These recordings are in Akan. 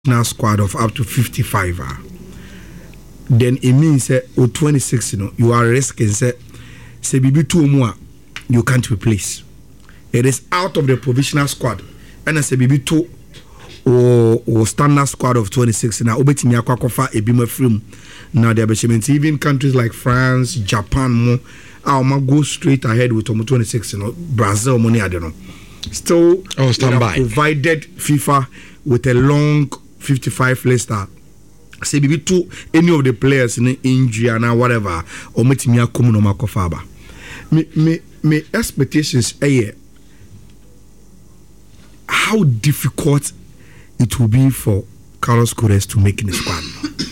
national squad of up to 55, then it means that 26, you are risking say maybe 2 more you can't replace. It is out of the provisional squad, and I say maybe 2 or standard squad of 26. Now, obetimi akwakofa ebima film. Now they are even countries like France, Japan, go straight ahead with 26. Brazil, money I don't know. Still, provided FIFA with a long 55 list. Say maybe 2 any of the players in injury and whatever or metimi akomu no makofaba. Me expectations how difficult it will be for Carlos Queiroz to make in the squad.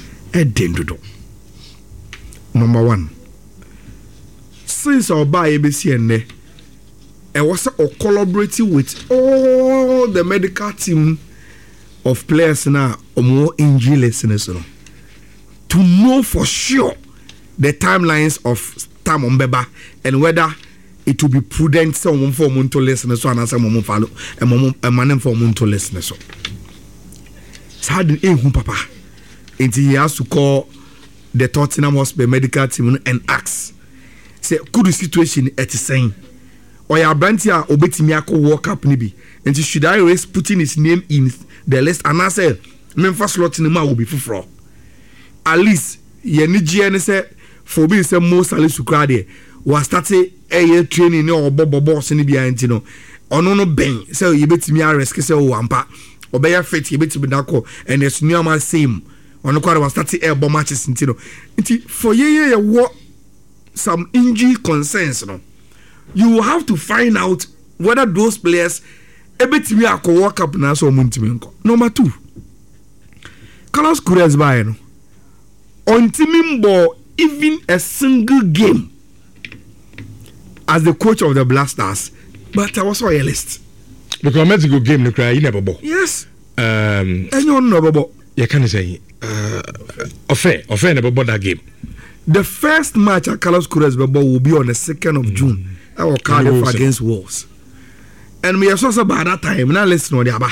Number 1, since our buy ABC and I was collaborating with all the medical team of players now or more injury listeners to know for sure the timelines of time on Beba and whether it will be prudent someone for Monto listeners so and as a moment follow a man for Monto listeners. So had in papa until he has to call the Tottenham Hotspur medical team and ask say could the situation at saying or your brantia obetimiako walk up nibi and should I risk putting his name in the list and I say Memphis slot in the will be for at least ye ni say for being some most Salisu Krade was starting a year training or boss in the behind no ben so you bet me risk say wampa Obeya fit you bet to be dako and it's normal same on the quarter was starting air bomb matches into for ye what some injury concerns you will have to find out whether those players a bit me I could walk up now so muntiminko. Number 2, Carlos Queiroz by on Timimbo even a single game as the coach of the Blasters, but I was on a list. Because Mexico game no cry you never bought. Yes. And you never bought. You can say Ofe never bought that game. The first match at Carlos Queiroz will be on the 2nd of June. Our Cardiff against Wolves. And we are so by that time. Now listen on the Abba.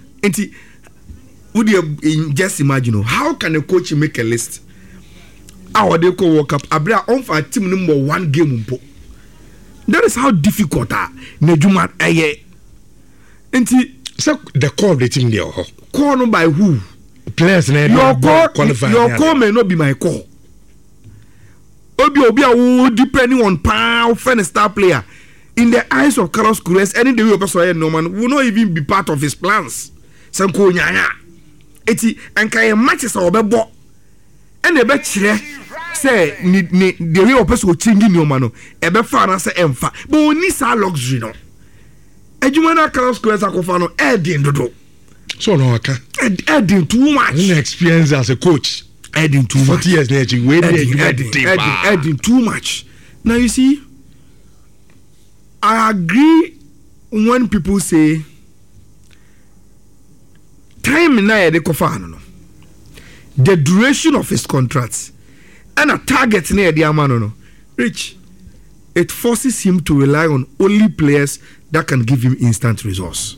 Would you just imagine how can a coach make a list? How they go walk up? Abra on for team number 1 game. That is how difficult Nejuma aye. So the call of the team there. Call by who? Players your call may not be my call. Obi depending on power friend star player. In the eyes of Carlos Queiroz, any day we person no man will not even be part of his plans. Sanko nyanya. Eti anka matches are obebo. And the bet say the way of person will change no man no. Ebe fa na say emfa. But we need sa luxury no. Ejumana Carlos Queiroz akofa no edin dodo. So no aka. Edin too much. Experience as a coach. Adding too 40 years adding too much. Now you see, I agree when people say time na de kofa the duration of his contracts and a target near the amano Rich, it forces him to rely on only players that can give him instant results.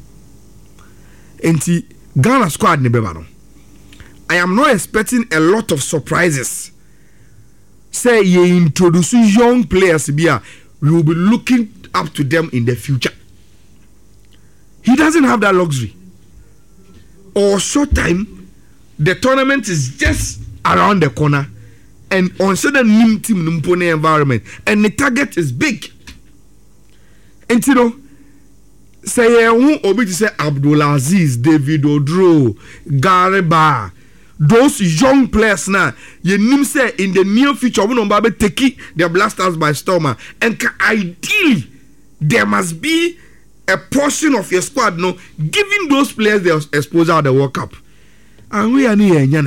Enti Ghana squad ne beba I am not expecting a lot of surprises. Say you introduce young players here, we will be looking up to them in the future. He doesn't have that luxury. Or short time, the tournament is just around the corner and on certain team environment, and the target is big. And say obi say Abdulaziz, David Odro, Gariba. Those young players now, you nim say in the near future, we don't take the Blasters by storm. And ideally, there must be a portion of your squad no giving those players their exposure at the World Cup. And we are near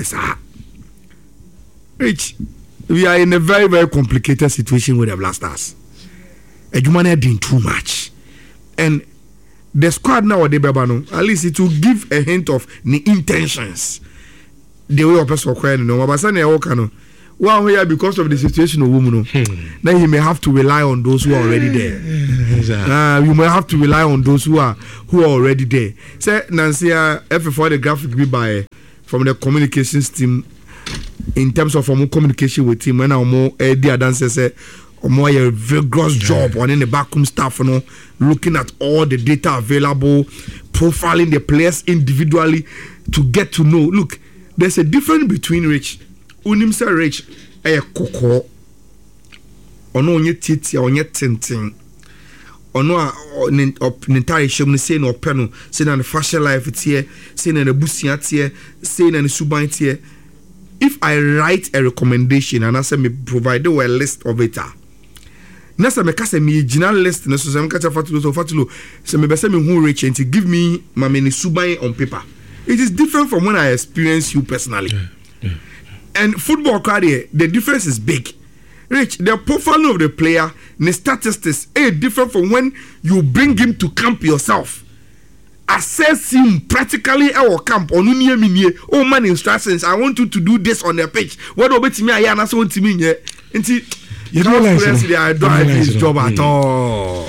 Rich, we are in a very, very complicated situation with the Blasters. Ejumane doing too much. And the squad now, at least it will give a hint of the intentions. The way of person crying no but say na e One here because of the situation of women, then he may have to rely on those who are already there. You may have to rely on those who are already there. Say Nancy, for the graphic be by from the communications team in terms of communication with him. When I'm more the dancers say more a vigorous job on in the backroom staff, looking at all the data available, profiling the players individually to get to know. Look, there's a difference between Rich. Unimsa Rich a koko ono onye titia onye tintin ono a nentare hwem say no peno say na fashion life tie say na busia tie say na suban tie. If I write a recommendation and I say me provide a list of it, na say me ka say me original list na so say me ka fatulo say me be say me hu Rich and give me my many suban on paper. It is different from when I experience you personally. And football career, the difference is big. Rich, the profile of the player, the statistics, is different from when you bring him to camp yourself. Assess him practically at our camp. Oh man, instructions. I want you to do this on the pitch. What about me? I want to me. You don't have his job at all.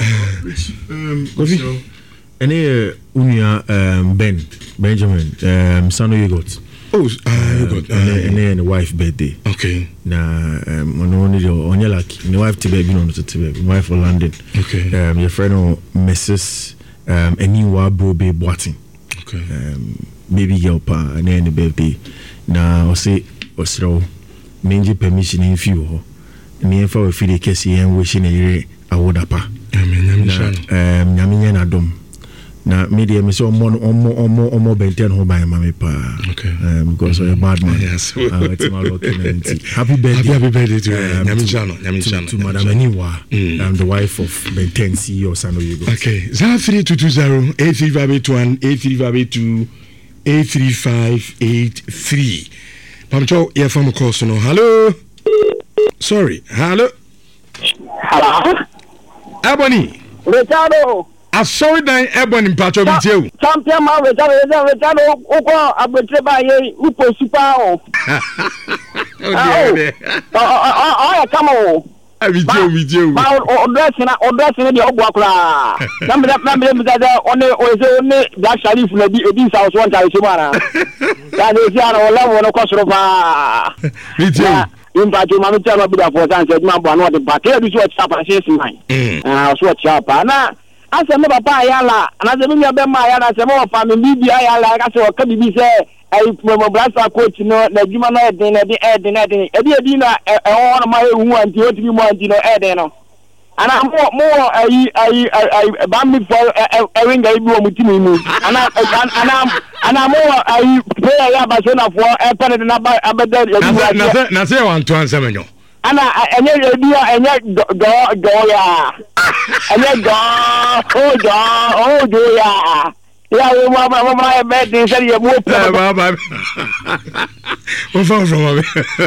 Any Benjamin, son you got. Oh, you got and the wife birthday. Okay. Na only lucky. The wife to baby no to baby. Wife for London. Okay. Your friend Mrs. Eniwa Brobe Boating. Okay. Baby girl pa and then the birthday. Na I say osro menji permission in few. Me for we feel case and wishing a awoda pa. Amen. Nyaminya na dom. Na media me say omo benten ho by mama pa. Okay. Because you're a bad man. Yes. It's my lucky. Happy birthday. Happy birthday to Nyamichano. To Madam Eniwa. I'm the wife of Benten CEO Sano Yugo. Okay. 03220 83581 83582 83583. Pamcho ya from course no. Hello. Sorry. Hello. Ebony. Richardo. Sorry dan Ebony mpacho bi tie. Champion man Richardo uko abetre ba ye upo super o. Oh, come on. Abi tie. Ba odress na de obo akura. Na me that one Black Sharif na bi South one tare shimara. Ya de sia na wala wono kosoro pa. Bi tie. Impact ma me tell no be that for chance ma bo no de back. E bi so chapa se man. So chapa na ase me papa ayala na se me be ma ayala se me family bi ayala ka se o ka bibi se ai mo brasa coach no na juma no eden na edi na e na e ma ehu anti o tibi mo anti no eden no ana mo ai ba mi for ewinga ibi o mutimi mu ana mo ai player ya ba so na for e pene na ba abeda na se wan to answer menyo ana enye edia enye go ya enye go ya ya we mama be dey say you mo baba o fa from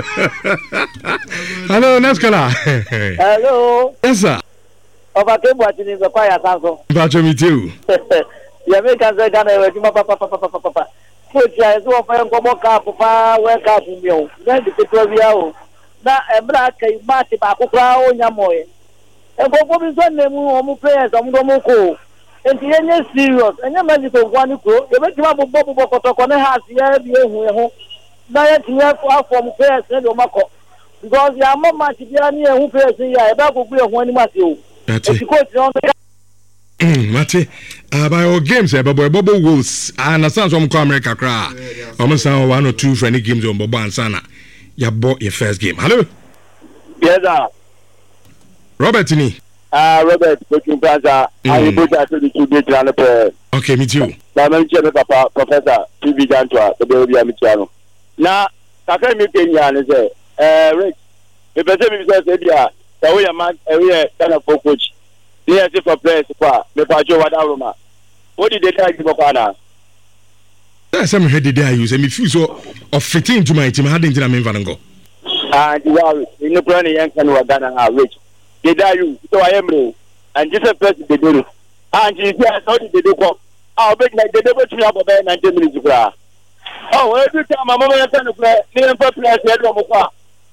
hello Naskala. Hello. Yes sir. Oba ke buati ni kwa ya sanso bacho mi tiu ya me kan say kana we papa coach ya so fa nko mo ka papa we ka mi o na di petro bia o na embra kai mati ba ko kra o nyamoye e go bi so nemu o mu players o mu do mu ko enti yenye serious enye magic kwa ni ko e be tima bo kotoko ne ha si ya bi ehu na ye tinya for form players ne do mako because ya mo match bia ni ehu players ya e ba go gbe ehu ani mati o enti coach no Mate, by our games, Bobo Wolves, I understand some America cry. Almost 1 or 2 friendly games on Bobo and Sana. You bought your first game. Hello? Yes, sir. Robert Tini. Robert, coaching plaza. I put that to the 2 days on the prayer. Okay, me too. Now, I'm Papa, Professor, TV Dantua, the baby Amichano. Now, I can't make any answer. Rich, the person is said, yeah, the way a man, a kind of coach. Yes, for players, me pajo wada what did they tell you about? That's some head there use me feel so of fitting to my team hadn't in a main vango. And you are in the plan young can Ghana rich. They die you, so I am real. And just a person they do. And you say, how did they do? I'll bet like they never to have about 90 minutes. Oh, every time my mama is going to play, near for players,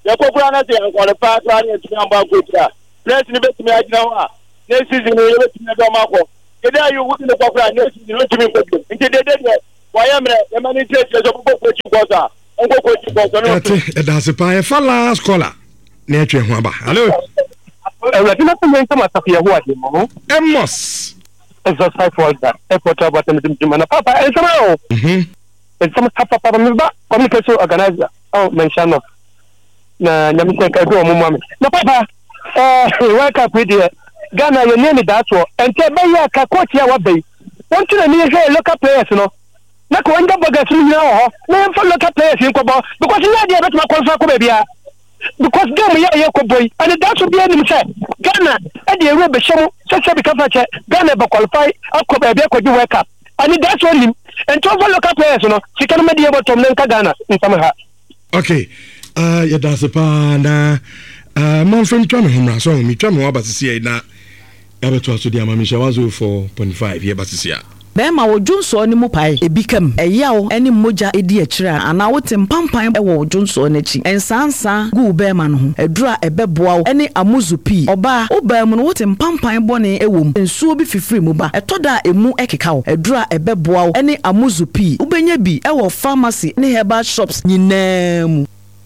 ya ko kura na se an qualify kura ne tumi amba ko kura place ni betumi agina ho a ne season no ye betumi do ma ko kede ayu wuti ne ko kura ne season no tumi ko nti de wa ya mre e mani tete so ko ko chi ko sa on ko chi ko so no e da se pa e fa last caller ne atwe ho aba hello e na tumi nta masafi ya ho ade mo Emos exercise for that e ko ta ba temi na papa e sama o e sama papa me ba communication organizer mention no na nyamse ka do mo mame na papa wake up with the Ghana you nearly that one and te be ya ka coach ya wa be won tuna ni he local players no na ko nga boga tru ya ho na em for local players in ko bo because you dey bet ma qualify ko be bia because game ya ko boy and that should be any say Ghana e dey we be shemu se be kafa che Ghana be qualify akọ be bia ko di wake up and that's only and to for local players no she can me dey bottom na Ghana in some ha okay ya da se pa na man from twa me homra so mi twa me wa basisi na ya beto aso dia ma mi shawa 4.5 ye basisi a Bema wo Junso ni mu pai ebikam eyawo eni moja edi akira ana wote mpampan ewo Junso n'echi ensansa gu bema no ho edura ebeboa wo eni amuzupi oba obam no wote mpampan bone ewom ensuo bi fifiri mu ba etoda emu ekeka wo edura ebeboa wo eni amuzupi ubenya bi ewo pharmacy ne herbal shops nyinam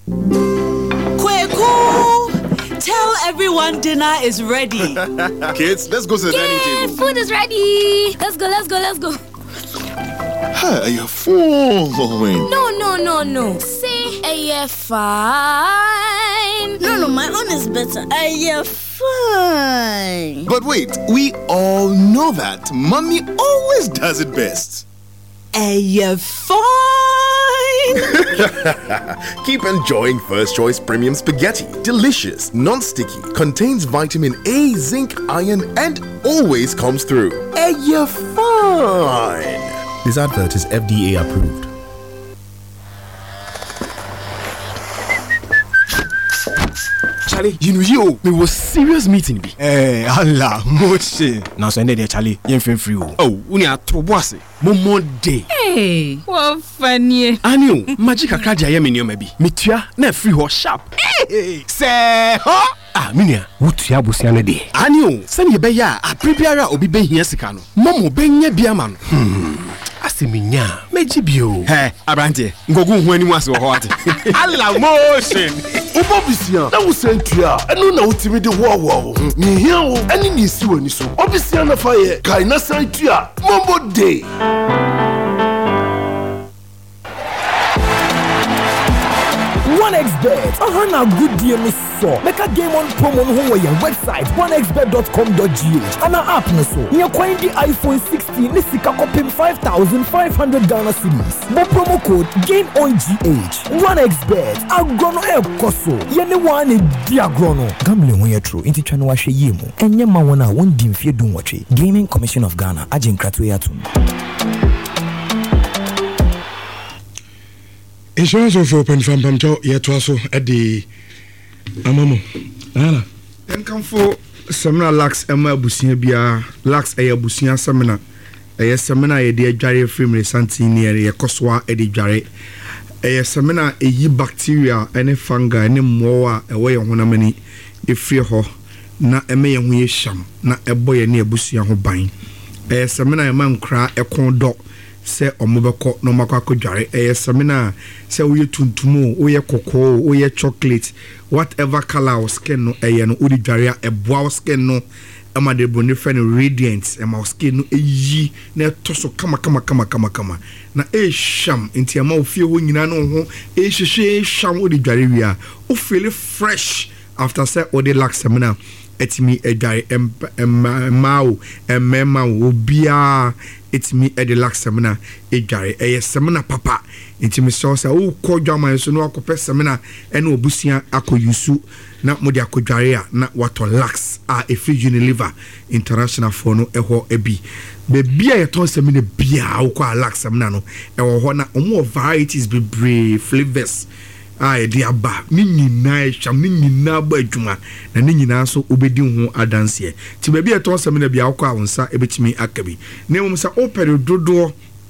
Tell everyone dinner is ready. Kids, let's go to the dining table. Food is ready. Let's go. Hey, you're full. No. Say, you're fine. No, my own is better. You're fine. But wait, we all know that Mommy always does it best. You're fine. Keep enjoying First Choice Premium Spaghetti. Delicious, non-sticky, contains vitamin A, zinc, iron, and always comes through. You're fine. This advert is FDA approved. Charlie, you was serious meeting be. Allah, moche. Now so there Charlie, you free. Oh, uni atobose. Momo day. Hey, what funny. Aniu, magic akaja ye menio maybe. Mitua na free ho sharp. Hey, say, huh? Minia, wutua busia no de. Aniu, send ye be ya, a prebiara obi be hia sika no. Momo benye bia ma no. Aseminya, meji bio. Hey, abrante, ngogu hu animu ase wo ho ate. Allah motion. Obobisia, na wusentua, eno na utimi de wo. Ni hia wo, eni ni si wani so. Obisia na fa ye, kai na santua, Mombo Day. OneXBet, a good deal me so. Make a game on promo on your website, onexbet.com.gh. And our app no so. You find the iPhone 16, ni sika kopim 5,500 Ghana cedis. Mo promo code GAMEONGH. OneXBet, agrono koso. Yene one diagrono. Gambling when you're true. Inti chano wa she yemo. Enye ma wana won dimfie dun wache. Gaming Commission of Ghana. Ajin kratwe yatum. Insurance of open from Pamcho yet also at the Amamo. Nana. Then come for seminar lax Emma Busia Bia, lax a Busia seminar. A seminar a dear Jarry Film Santini, a Coswa Eddie Jarry. A seminar a ye bacteria, any fungi, any more away on one many if fear her. Na a may and sham, not a boy near Busia who bind. A seminar a man cry a corn dog. Say omobeko no makako jare seminar say we tuntumu we cocoa we chocolate whatever color or skin no no udi jare boa skin no ama de bonifen radiant ama skin no yi na toso kama na sham nti ama ofie ho nyina no ho hwehwe sham udi jare wi o feel fresh after say odi lax seminar etimi ejare emao obia etimi edelax seminar ejare seminar papa intimi so say o kodwaman so no akopɛ seminar ene obusia akoyusu na modi akodware a na wato lax efiji liver international for no eho ebi bebia yeton seminar bia wo kwa lax seminar no eho ho na omo varieties bebre flavors de aba ni nyina sham ni nyina ba adwuma na ni nyina so obedi ho adanse ti ba bi eto seminar bia wo kwa wonsa ebetimi akabi na mo sa opere dodo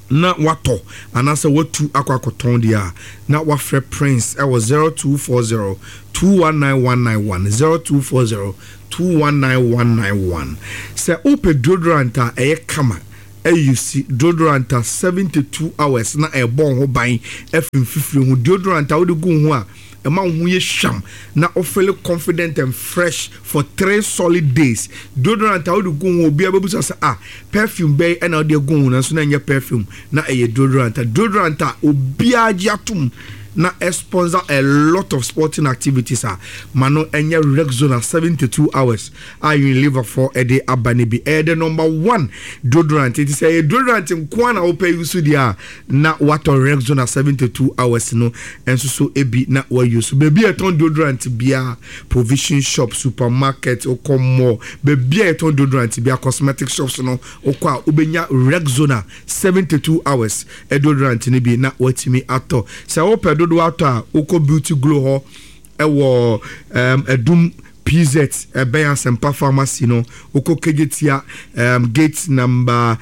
na wato anasa watu akwakoton dia na wafre Prince e was 0240 219191 0240 219191 se ope deodorant a kama you see deodorant 72 hours na e bon ho ban efimfifiri hu deodorant wo de gu hu a e ma hu ye sham na o feel confident and fresh for 3 solid days deodorant wo de gu hu obi abebusa say perfume bay e na de gu hu na so na nye perfume na e deodorant obi agiatum na sponsor a lot of sporting activities mano enye Rexona 72 hours you live for a day abanibi the number 1 deodorant it is a deodorant nkwana ope use dia na wato Rexona 72 hours no enso so ebi na wa use baby eton deodorant bia provision shop supermarket okomo baby eton deodorant bia cosmetic shops no okwa obenya Rexona 72 hours deodorant ni bi na watimi ato se ope dodo ato uko beauty glow ho ewo edum PZ Bayan Sempa Pharmacy no uko kegetia gate number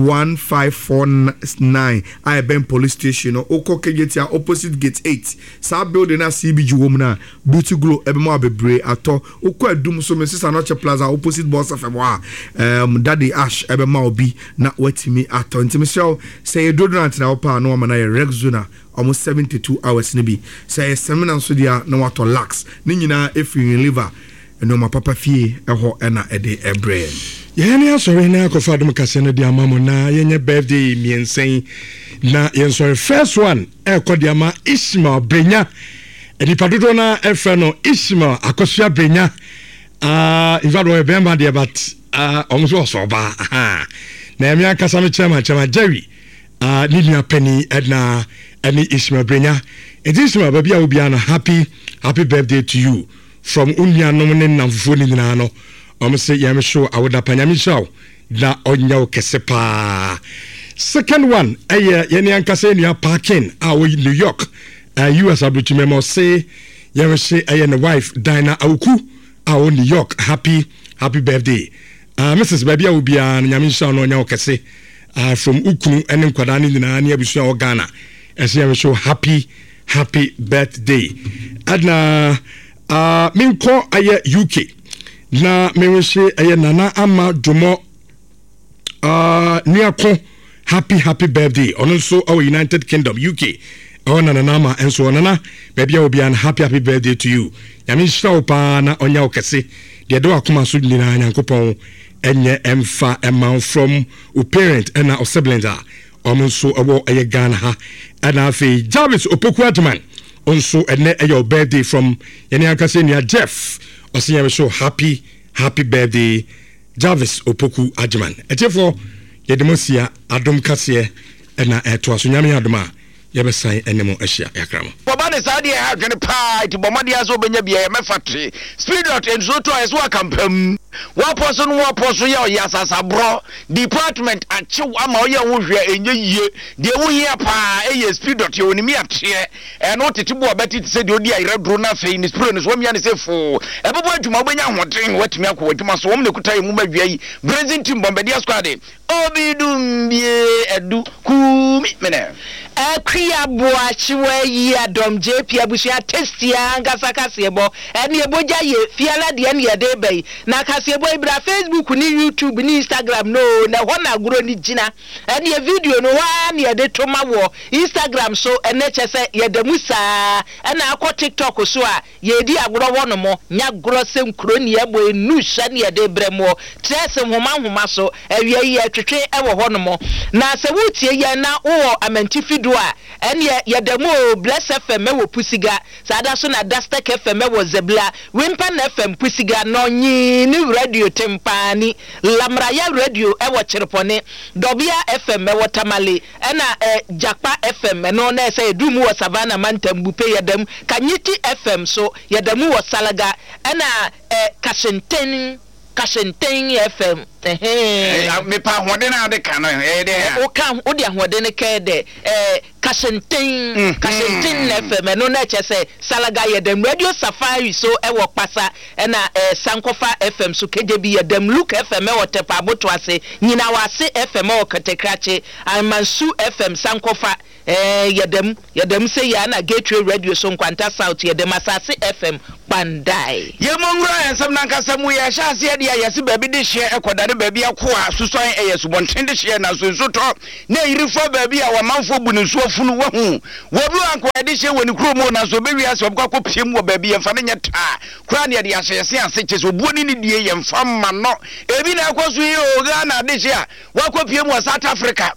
1549 Ben police station no uko kegetia opposite gate 8 sa building na CBG womna beauty glow ebemo abebre ato uko edum so Mrs. Anoche Plaza opposite boss of Daddy Ash ebema obi na wetimi ato ntimi say deodorant na opa no ma na Rexona almost 72 hours nibi say seminar so dia na wato lax ni nyina if you liver no ma papa fie eho na ede ebre yene asore na akofa dum kase no dia mamo na yenye birthday miensen na yensore first one ekodi ama Ismail Benya edipadodo na efe no Ismail akosua Benya invado e bemba dia but omuso soba na emi akasa me chama Jerry Nidia Penny Edna any Ismail Benya it is my baby obiana happy birthday to you from unya nomen namfuni nano say yam show awada panyami show da onya kesepa second one yeni ankase nia parking New York US abuchimemo say yam say the wife Dinah Awuku New York happy birthday Mrs. baby obiana nyami show no onya kese from Ukunu and Nkwadani Nani Abusia Ghana as you show happy birthday adna minko aye UK na menwe aye nana ama domo niako happy birthday on also our United Kingdom UK nana nama enso nana baby will be an happy birthday to you yami show pa na onya okese de do akoma so nyina nyankopon enye emfa emma from u parent and our siblings so awo eye Ghana ha and afi Jarvis Opoku Adman also ene your birthday from yeni ankase nia Jeff osia show happy birthday Jarvis Opoku Adman etefo yedemosia adom kase na eto aso nyame adoma yebesan enemo ahia yakramo bobane saade ha dwene pa ti bomade aso benya bia mefatre spirit enso to eso akampam waposo no waposo ya oyasasa bro department achew ama oya wohwe enye yie de wohia pa eye spirit yo ni mi ate eno tetebo obeti se de odi ayre dro na fe ni spirit no so mi ane se fo ebobo adwuma obenya hoden watimi akọ adwuma so wom ne kutai mu badwa yi brazil team bombadi squad obidum bie edu kumi mena akria boachiwa yi adom JP abusia testia ngasa kasebo ene eboja ye fiala de ene ye de bai na kasebo ibra Facebook ni YouTube ni Instagram no na hona gro ni jina ene video no wa ne ye de toma wo Instagram so ene chese ye de musa ene akọ TikTok so a ye di agro wono mo nya gro sem kro ni ye boy nu hya ne ye de bremo trese homa so ewie ye twetwe e wo hono mo na se wutie ye na wo amentifi doa ene yedemo Bless FM wo Pusiga sada so na Dastek FM wo Zebla Wimpan FM Pusiga no nyi ni radio Tempani Lamraya radio e wo Chirpone Dobia FM wo Tamale ena Jakpa FM no na say edumu wo Savannah Mantambupe yedem Kanyiti FM so yedemu wo Salaga ena Kashenten Kashenten FM. Me pa hode na de kan o kan o de hode ne ke de Kashenten FM no na che se Salaga ye dem Radio Safari so e wo kpasa e na Sankofa FM so keje bi ye dem Look FM e wo tepa aboto ase nyina wase FM o Katekrache Amansu FM Sankofa yedem say ya na Gateway Radio so Nkwanta South yedem Asase FM Bandai ye mongra ensem na nkasa mu ye sha ase de ya se baby de hye ekodare baby akoa suson yesu bonten de hye na so to na yirifo baby a wamanfo bu ne so funu wa hu wobi anko de hye woni kromo na so bewi ase obkwa piem wo baby ye fa ne nyeta kura ne de ahyese ase che so buoni ne die ye mfa ma no ebi na akoso yi o Ghana de hye a wakwa piem wo South Africa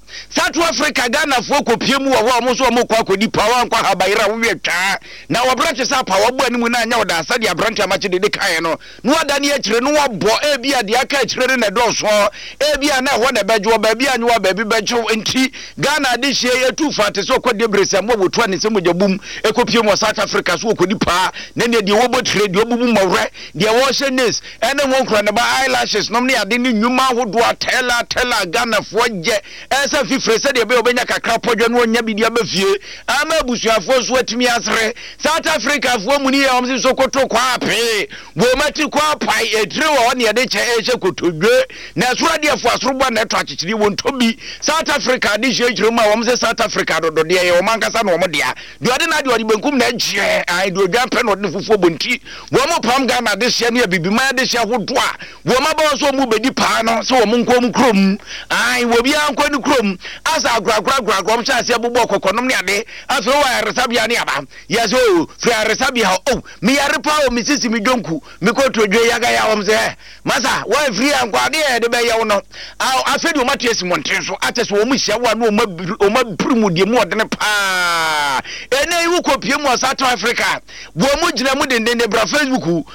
Ghana fo ko piem wo mo so mo kwa kodi pawa anko habaira wo wetwa na wo branch sa pa wo bu animu na anya wo da asa de branch amache de kan no no ada ne akire no wo bo ebi ade aka akire ne do so ebi ana ho na bejo baby anyo baby bejo enti Ghana de hye etu fate so ko de brese mo bo to ne se mo jabum ekopie mo South Africa so ko di pa na ne de wo bo tire de obubu mawre de wo hye nes ene won kra ne ba eyelashes no ne ade ne nyuma hodo atela Ghana fo je esa fifre se de be obenya kakra podwo no nya bidia ba fie ama busuafo so atimi asre South Africa fo mu ni ya omsi so koto kwa ape wo mati kwa pai etire wo ne de che kotodwe na sura de fo asrobo na eto akikiri wo ntobi South Africa de hye kire mu a omse South Africa do de ye wo mankasa na wo dia de ode na de ode benkum na gye ai de odwan pe no de fufuo bonti wo mo pam Ghana de hye ne bibima de hye hodo a wo ma ba so mu bedi pa no so wo nkom krom ai wo bia nko ni krom asa agra om cha se bobo kokonom ne ade aso wa resabia ne aba yeso fi resabia mi yare pa o misisi mi donku mi ko todwe yaga ya om se masa wa free ankwade e de be ye no afedi o matesi monten so atese o mu hia wa no o ma primu de mu odene pa ene iwu kopie mu South Africa wo mu gina mu dendende bra Facebook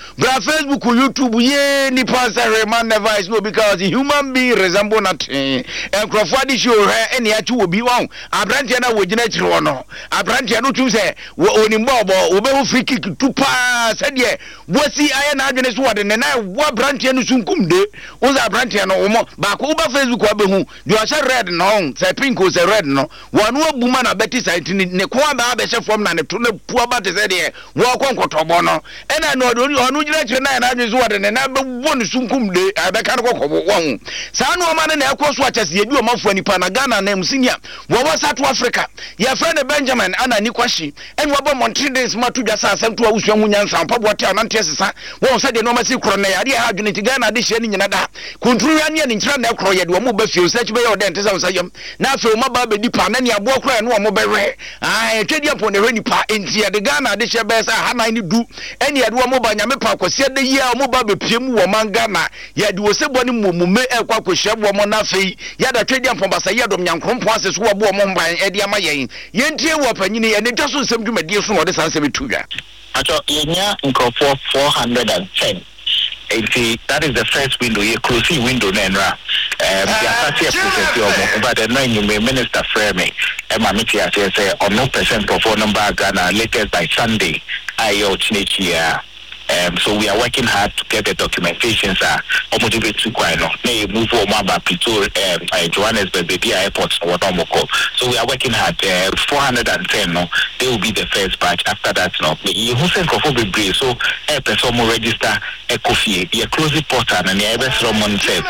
YouTube ye ni pastor man never is no because the human being resemble nothing enkrofo ade show he ene ya chi obi won abrante na wo gina chire wono abrante no tu se oni mbobo wo be hu free kick tupa se de wosi aye na adwene so wode ne na wo abrante no sunkum de wo za abrante no wo mo ba ko ba Facebook wa be hu de o se red no se pink o se red no wonu abuma na beti site ne ko ba be se form na ne to na pu ba te se de wo konkotobo no ena no onu gina chire na adwene so wode ne na be wo ne sunkum de be kan kokobo wo hu sa no ma na ekoso achase yedu o mafu anipa na Ghana na msinia wo South Africa ya friend Benjamin ana nikwashi eni wabo Montreal matu dwa sa asem to awusu amunya nsa mpaboa te anante sesa wo se de no ma si kro na ya de ha adwene ti Ghana de hye ni nyina da kontro ya ne nkyira na kro ye de wo ba fie search be ye odent se sayam na afi wo ba di pa na ne abo kro no wo bɛhwɛ ai twedi apo ne hwe ni pa enti ya de Ghana de hye be sa ha nan ni du eni ya de wo ba nyame pa kwose de yi a wo ba be piem wo man Ghana ya de wo se bɔ ni momume ekwa kwhye wo mo na fei ya da twedi apo ba sa ye dom nyankrompo ase so wo bo mo mban e de ama yen yentie wo panyini ene twa so nsem dwumadie so no de sanse betudwa acho yenya nkofo 410 that is the first window ye close window na nra ya say process but the nine minister frame me me say on no percent for number Ghana latest by Sunday ayo chinechia. So we are working hard to get the documentations motivate to quite no move about Johannesburg baby airport or what. So we are working hard 410 no they will be the first batch after that no you who send for be so person more register coffee you close the portal and the best Roman said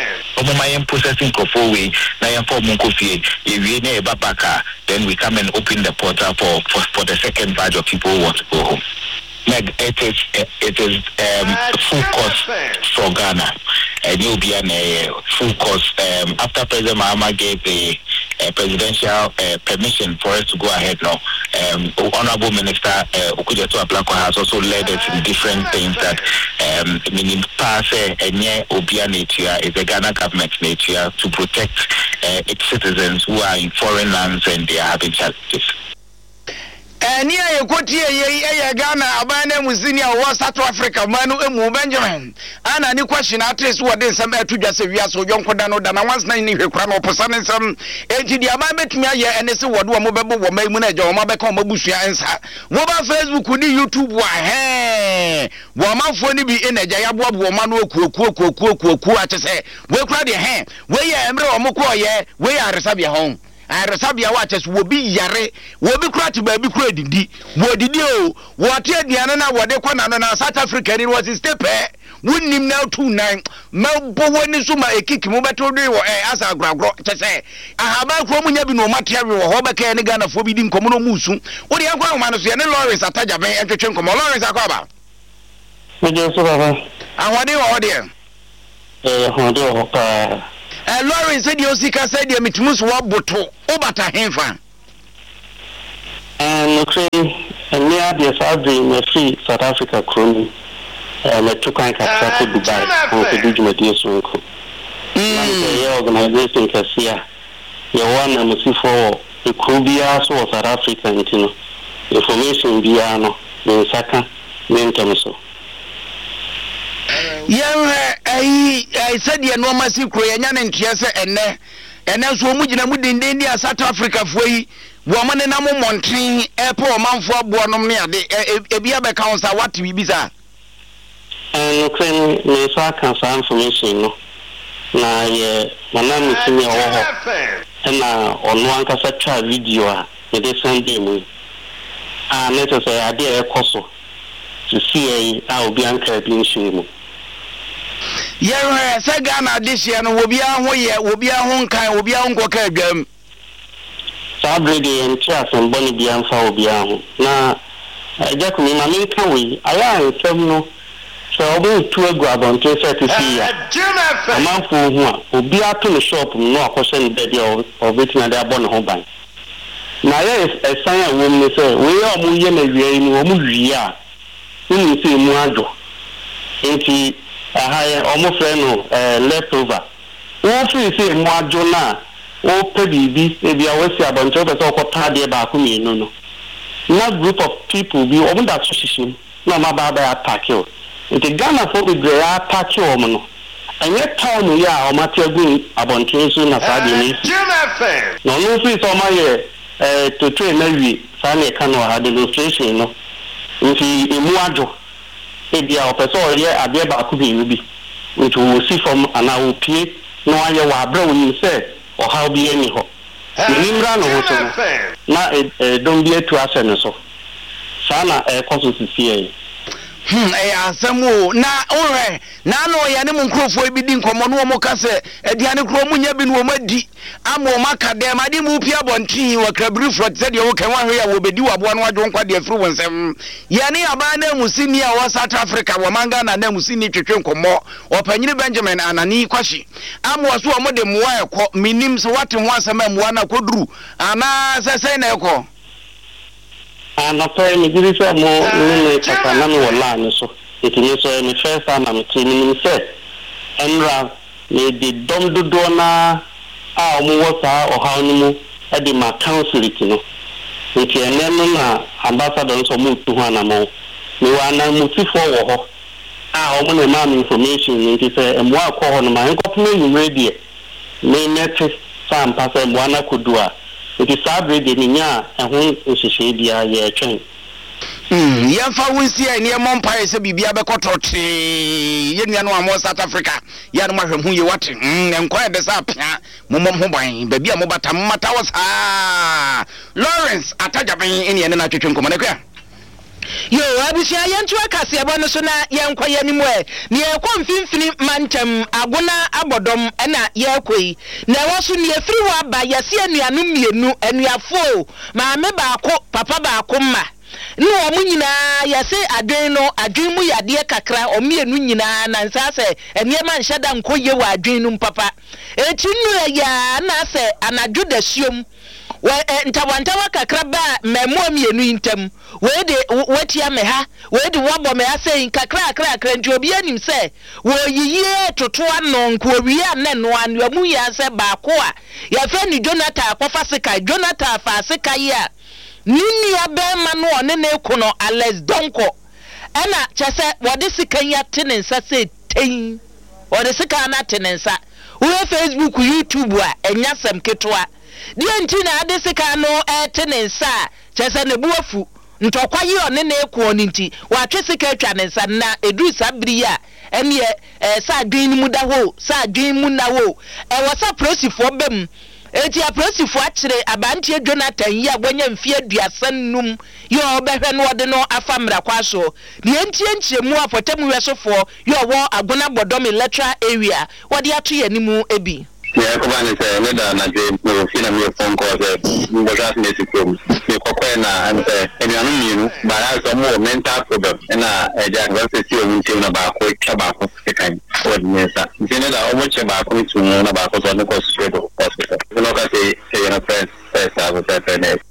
my processing for we na for coffee if we near babaka then we come and open the portal for the second batch of people who want to go home. It is full cost for Ghana, and you'll be a full cost after President Mahama gave the presidential permission for us to go ahead now. Honorable Minister Okujeto Ablako has also led us in different things that meaning pass and Obia nature is the Ghana government nature to protect its citizens who are in foreign lands and they are having challenges. Eni aye kotie ye Ghana abana musini a wo South Africa manu emu Benjamin ana ni question atres wo de nsam atudwa se wia so yonko da no da na once na ni hwekura no posane nsam enti dia ma betumi aye ene se wo do mo bebo wo mai mu na eja wo ma beka mo busua ensa wo ba Facebook ni YouTube wa wo manfo ni bi eneja ya boabo wo ma no okuokuo atese we kura de we ye emre wo mo ko ye we ya resabia hon Arasabia watches will be yare, will be crati baby credit. What did you? What yet Diana, what they call South Africa, it was his step. Wouldn't him now 2-9. Melbo when is suma a kick, Mobato or as a grab to say. I have a chromium no material or Hobaka and Ghana forbidding Komono Musu. What do you want, Manus and Lawrence at Tajabe and Chunko Lawrence Akaba? And what do you order? Lawrence said you see said you meet Mus Waboto, Obata Henfa. And near the South South Africa Crony, and a Tukan Kaka Dubai, and the Dijuma Sunko. The organization Cassia, the one and the for the Kubia, so South Africa, information Biano, the Saka, Mentamso. I said you know my secret and yes and as we mujina mudindia South Africa foi woman na mo montrin airport manfo abonom ne ade ebia be council what we bisa and when me sa kan sa information no na ye manam simi owo ho na onu ankasa twa video a me dey send mu a net say ade e koso to see a obi anka bi nshemu Yere se Ghana this year no obi ahwo ye obi ahwo nkan obi ahwo nkoka adwam sabrede entia semboni bi anfa obi ahwo na jakumi ma me kan we aya nsem no so obi tu egu abonte se ti fi ya amanfo hu a obi ato no shop no akose ne bedi o betina da abon ho ban na ye esan a wo me se we ya omu ye na wie ni omu wie a ni se mu adwo enti almost leftover. What we say more Jonah, or Pedibi, maybe I will say about Tardy about me, no. Not group of people be over that association, no matter attack you. If the Ghana for the attack you, and yet time we are Matthew Green about chasing a Saturday. No, free for my to train maybe Sunday Cano had the illustration, no. If he Muajo. Ebia opeso ye ade ba ku bi bi which we will see from an awopie no aye wa bra woni se o how bi ani ho nimra no so na don bi etu ase no so sana koso sisi asemu na ore na no ye ne munkrofo bi di nkomo no mo ka se aduane kro mu nya bi no mo adi amo maka de ma di mu pia bontin wa krabri frot se de wo kan wa hwe ya wo bedi wabo no adwo nkwa de fru wonsem ye ne aba na musini a wa South Africa wo manga na musini twetwe nkomo opanyini Benjamin Anani kwashi amo so mo de muwa ekọ minim se wate ho asema muwa na koduru ana se na ekọ anapa ni giri se mo ni kaka na no la ni so itini so ni first time am tini se enra ni di dom dodo na a mo wota o ha ni mu e di ma council no iti ene no na ambassador so mu tu ha na mo ni wa na mu ti fo wo ho a o mo na ma information ni ti se e mo akọ ho no ma enko pme ni radio ni net sam pa se mo na kodua it is sabrede ni nya ehun osese bia ye twen yemfa wunsi e ne monpae se bibia be kotote ye nua no amo South Africa ya no mahwehun ye wate enko e de sa pia momom ho ban babia mo bata mata wo sa Lawrence atajaben ene ne na twetwe nkomo ne kwa yo abusia yentu akase ebo no so na yenkwa yanimu e ne ekọ mfimfini mantem agona abodom na yekoi na woso ne efiri wa ba yase anuanu mienu anuafo maame baako papa baako ma no omu nyina yase adwen no adwen mu yade kakra omienu nyina na nsase eniema nhada nkoye wa adwen no papa etinu ya na se anadwo da siom ntawantawa kakra ba memo mienu intam we de watia me ha we de wabo me ase kakra nti obi anim se wo yiye toto ano nko wi aneno anu mu ya se ba ko a ya fe ni Jonathan akwafa seka Jonathan fa seka ya nini abema no one ne kono Alex Donko ena chese wode sika ya tenensa se ten wode sika na tenensa wo Facebook YouTube a enya sam ketwa die ntina ade sika no tenensa chese ne buafu ntokwa yi one ne ko nti wa twe sika atwa nensa na edu sabri a ene sa adwin mu da ho sa adwin mu na ho wo sa prosifo bem eti aprosifo akire abantie Jonathan yi abonye mfie aduasannum yo obehwe no ode no afamra kwaso ne entie mu afotemu wesofo yo wo agona bodom electoral area wode ato yanimu ebi Yeah, come on, say, na no fina me phone call say, we got me to come. Me kokwe na and say, and you know, but I have more mental problem. And Jack was to see you na ba ko tobacco kind. What means that? You know that how much tobacco to know about on the hospital. You know that say your friend first have that.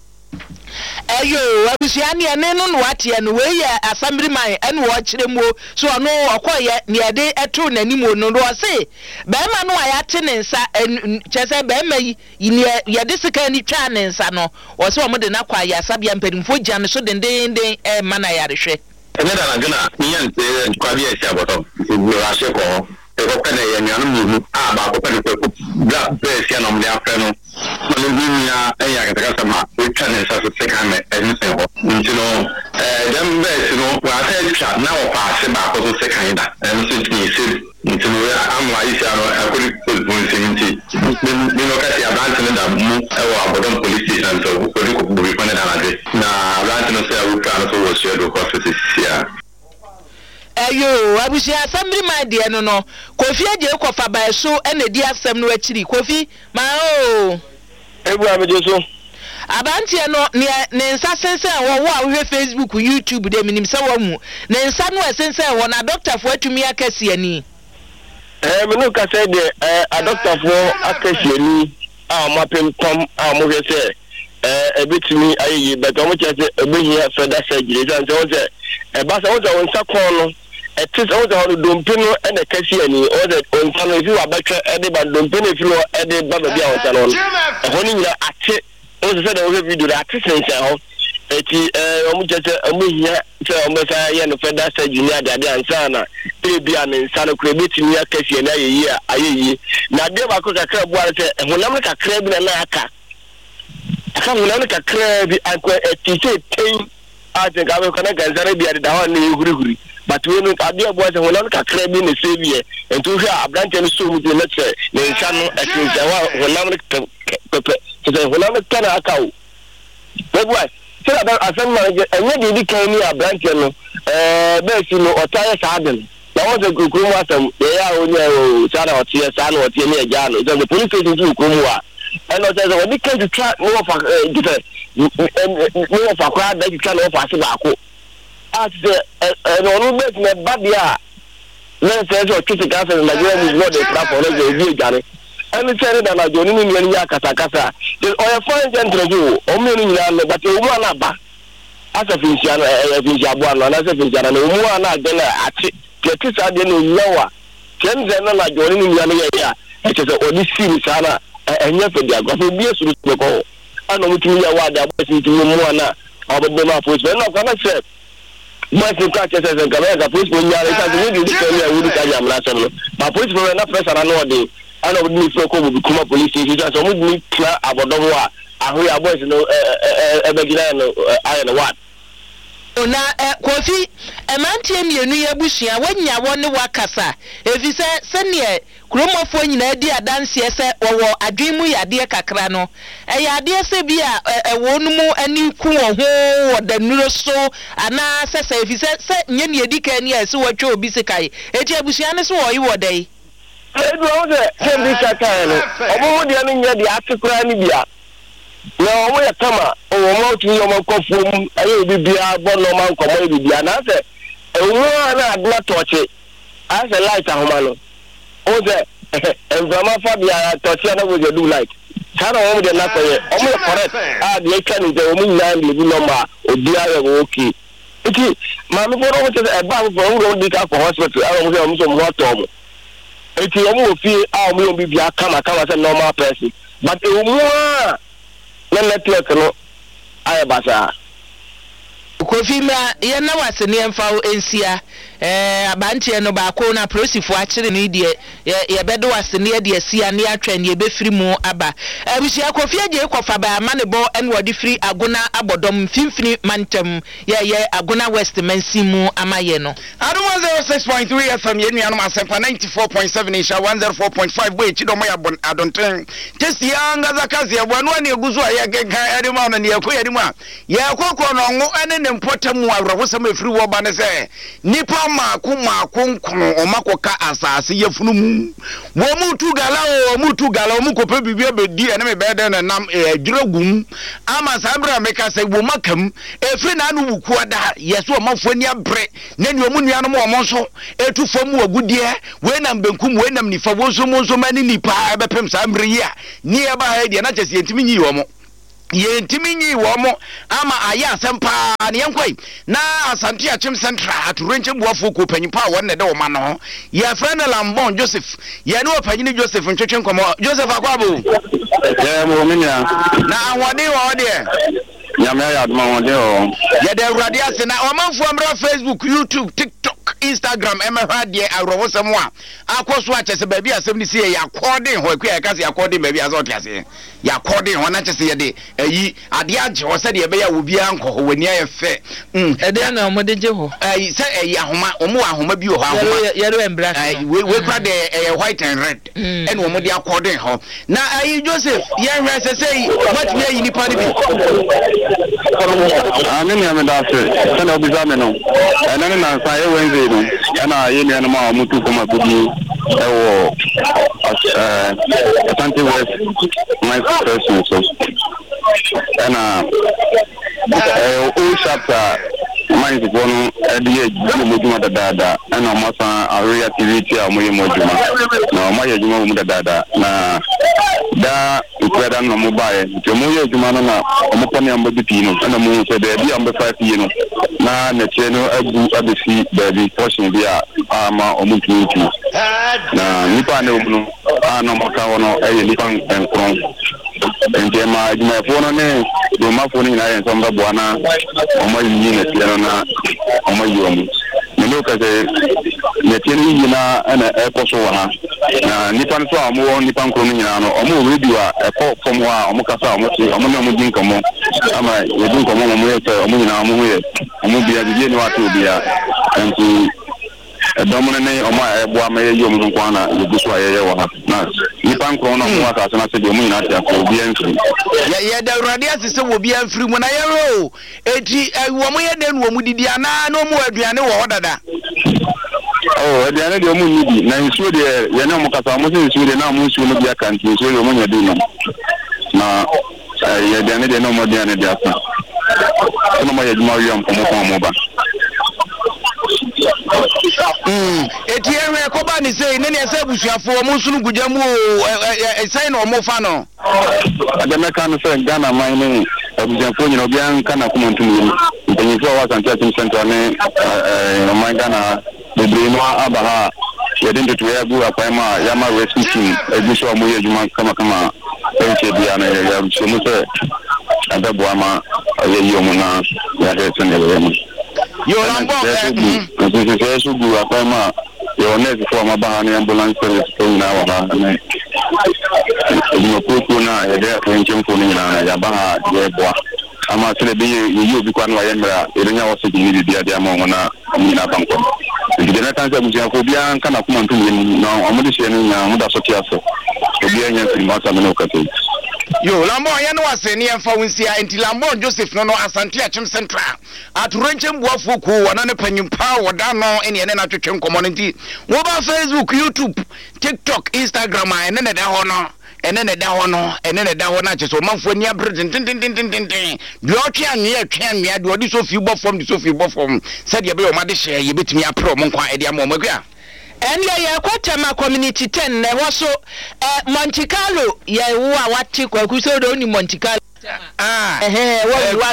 Ayo abusiani ene no wate ene we ya assembly man ene wo kiremu so no okoye ne ade eto nanimo no do se be ma no ayate ne nsa chese be ma yi ye de sika ni twa ne nsa no wo se wo de na kwa ya sabia mpadimfo gya ne so denden ma na yarehwe ene da na gana ni yan kwa bi esi aboto ni ra se ko e ko kana ye ni anu mu ba ko kana ko bla be esi na mo ya freno Maluminia, I got some returns as a second anything. You know, them best, you know, well, I said, now pass back to the second, and since me said, I'm like, I couldn't put 170. You know, I abandoned them, our police station, so we could be funded on it. Now, Ranton said, we can't also share the processes here. Ayo abusi assembly my dear no Kofi aje kofa ba so ene di asem no akiri Kofi ma o ebu amejeso abantie no ne nsa sense wo a wo Facebook YouTube de minim se wo mu ne nsa no sense wo na doctor fo atumi akasi ani me no ka say de a doctor fo akasi ani a mapem tom a mo hwe se ebetumi ayi but o mo chese ebehia further surgery so say ba sa wo za won sakon no etis o za dompino ene kasi ani o za ontano ifi wa batwa ede ba dompino ifi o ede ba ba bia ontano ho ni nyina ate o za da o video da ate sense ho eti o mu chese o mu hia se o mo sa ye no further surgery ade ade ansa na e bia ne nsa no kura betimi akasi ani ayeyi na de ba ko kakra bu ara se honam ne kakra bi na aka honam ne kakra bi akwa etise ten I think I will connect and be at the one hurry. But when Adia was a one kakra bi ne severe and to her a branch and so with the lecture, then Sano at the Kana account. But what? So about a son and maybe came near a branch and Bessino or Tire Sarden. There was a good room, they are only Sana or Tia San or Tia Jano, the police station to Kumua. And I said, when they came to track more for more for crowd that you can offer tobacco. As the only best met Babia, then says or Kitty Castle, like when is what they clap for the view, Johnny. And it's said that I don't mean Yakasa. There's all a fine gentleman, or meaning but you want to as a Finchana, as a Finchana, no more than a Ketis are the lower. Ten Zena joining Yana, it is a Odyssey Sana. And yes, they are going to be a solution. I know what you are. I was into Moana. I would not put them up. I said, my practice as a Galaga, push when you are really tell me I would tell you last summer. My police were enough press and I know day. I know me for Kuma police station. So would me clear about Domoa. I hear a voice, no, a beginner, I know what. Na Kofi emantie mienu ya bushia wanya wone wakasa efise sene kromofo nyina di adanse ese wo adwemu yade kakra no yade se bia wonu mu ani ku ho wodanuro so ana sese efise se nye ne edika ni ese watwa obi sekai eti abushia ne so wo yi wodai edu o se sembi kakai no obo de ani nya de atekura ni bia na omo ya kama o mo tu yo mo kofum aye bibia bo no man komo bibia na se omo na adna toche as a light ahoma no o se envama fabia toche na wo do light kana omo de na koye omo correct de kan de omo nya de bi number obia ye okay iti ma me for o se e ba for o di ka for hospital a omo so mo to omo iti omo fi a omo bibia kama se normal person but omo na network no ayabasa Kofi mra ye na wase ne emfa ensia abantie no ba ko na prosifo akire ne die ye bedo wase ne de asia ne atwa ne ebefiri mu aba abusia Kofi aje kofa ba ma ne bo en wodi firi agona abodom finfini mantem ye agona west mansimu amaye no Adu 106.3 FM ye nuanom asempa 94.7 insha 104.5 we chido mo ya adonten testi anga zakazi ya bwanu ani eguzu ya genka ya dima ona ne yakọ ya dima ya kokọ no ngo ene ne mpotamu awrahosam efiri wo ba ne se nipa maako nkono omakoka asase yefunu mu wo mutu gala wo mukopa bibia bedi ene me bede na nam adwiragum ama sabra meka se wo makam efiri na anu buku ada yeso omafoni abre na ni omu nuanom omo so etufamu agudie we nam benkum we nam nifa wo so mo so mani nipa ebepem sambre ya ni eba ha dia na chese yentimi nyi wo mo yentimi womo ama aya asempa ne yankwai na Asante Achim Central aturenche buafo ko panyipa wonne de wo ma no ya friend Lambon Joseph ya ne opanyini Joseph ntwetwe nkomo Joseph akwabo mo minya na awode wo de nyame ya aduma wode o ya de awrade ase na omanfo amra Facebook YouTube TikTok Instagram emehade awrowosem a akoso achese ba bi asem ni se ya according ho akwa ya kase according ba bi azote ase ya according ho na chese ye de ayi ade age ho se de be ya obi anko ho wani ayefe ede na omode je ho ayi se ayi ahoma omo ahoma bi ho ahoma ye do embra we kwa de white and red and omode according ho na ayi Joseph ye hwe se sei what me ayi nipa ni bi Amen ya medase sana obizame no enane na sa Wednesday no na ye ni na ma mutu ko ma budi ewo Asante West my person so na o chapter mine is one edie mojuma dada na masa area activity a moye mojuma na moye juma mu dada na da ikweda no mobile to moye juma no na omopone ambo bi no na mu se de bi ambo 5 yi no na na che no abu abesi baby portion bi a ama omututu na nipa na omu no ana moka wono eye nipa enkron nje ma juma fono ne do ma fono ina yen somba bwana omo yi ne tiano na omo yi omu no ka se ne tiani yi na ana ekoso wa ha na nipa nso a mo nipa nkro no nyina no omo radio a eko fom wa omo kasa omo ti omo na mo din kamo ama ye din kamo mo ye omo nyina mo ye omo bia bi ne wa to bia nti domone ne omo ebo ama ye yom nko ana yeguso ayeye wa ha na nipa nkro no mo aka na se de omo nyina tia ko bia nfiri ye da urade asese wo bia nfiri mu na ye ro eti wo mo ye de no mo didi ana no mo aduane wo dada aduane de omo nidi na nsuo de ye ne omo kasa mo se nsuo de na mo nsuo no bia kan nsuo de omo nya de no na ye aduane de no mo aduane de asa no mo ye juma wi am ko mo ba eti enwe ko ba ni sei ne ne ese busuafo mo sunu gujamu sei no mo fa no ademe kan se Ghana man ne busuafo nyina obi an kana ko montum ni nyi so wa Asante Achim Central ne man Ghana de brino aba ha ye den to ya gu apa ma ya ma rescue team eguso mo ye juma kama enche bia na ya so mo se adabo ama ye yo mo na ya de tene mo yo lambo se su gu apa ma yo ne for ma ba na ambulance service ko na wa ha na no ko na ya de attention ko ni na ya ba ye boa ama tele bi ye bi kwa na ya mra enya wo se ni bi dia ma na ni na banko ndi na kan se bu ko bia kan na kuma ntum ni na amudi se ni na muda so tiaso obi anya fi ma sa me no kate yo lambo ya no wase ni emfa wonsia enti lambo Joseph no Asante Achim Central aturenche mbuafo ko wana ne panyimpa woda no ene ne na twetwe nkomo nti wo ba Facebook YouTube TikTok Instagram ene ne da ho no ene ne da ho no ene ne da ho na cheso manfo ni abre tintintintintin de otwe anwe de odi so fi bofom de so fi bofom said ye be o ma de share ye betimi apro mo nkwa ede amom akua Enye ya kwatama community 10 na waso Monte Carlo ya wa wati kwa kusodo ni Monte Carlo wa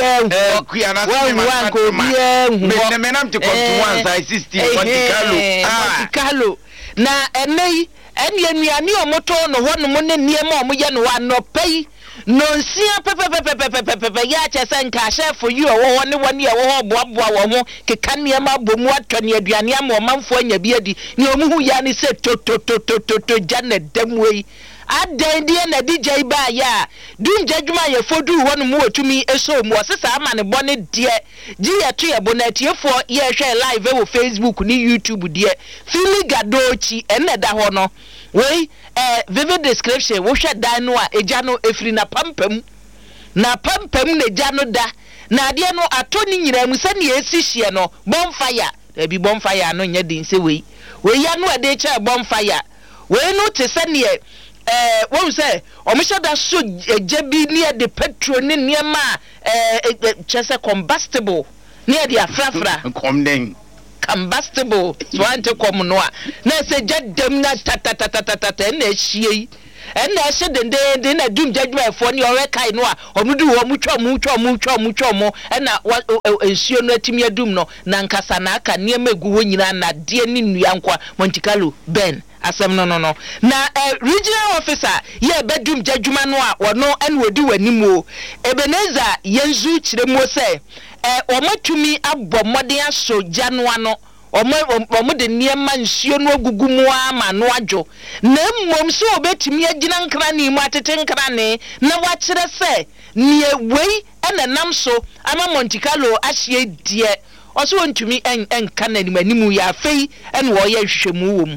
menam to come to one side 60 Monte Carlo na enye nuani omoto no ho no ne niema omo ye no wa no pei no sia pepepepepepepe ya chese nka chef you wo ne woni e wo boaboa wo ho keka niema bomu atwane aduane am omanfo anya bi adi ne omuhu ya ni se to jane damwei adan die na DJ ba ya dun jadwuma ye fodu wonu mu otumi eso mu osesa ama ne bone die gi ye to ye bonatiefo ye hwe live wo Facebook ni YouTube die fili gadochi eneda ho no wei vivid description wo hwe dan no a eja no efiri na pampam na eja no da na ade no atoni nyira mu se ne esi hie no bonfire ebi bonfire no nya din se wei ya no ade cha bonfire wei no te se ne what we say omusha so ejebi near the petrol ni niema chese combustible near the afrafra combustible so ante kom no a na se jadem na ta na hie na hye dende na dum jadwa fo ne ore kai no a omudu wo mutwa na ensuo no atimi adum no na nkasa na aka niema egu ho nyina na de ni nnua nkwa Monte Carlo Ben asem no na regional officer ye bedum jadwuma no a wono en wodi wanimo Ebenezer yenzu kiremo se omatumi abọ modern aso janwa no omo de niema nsuo no agugumu ama no adwo na mmom so obetumi agina nkra ne mu atete nkra ne na wakire se nie wei ena nam so ama Monte Carlo ahye die oso ntumi enka na animu ya fei en wo ye hwehwemu wom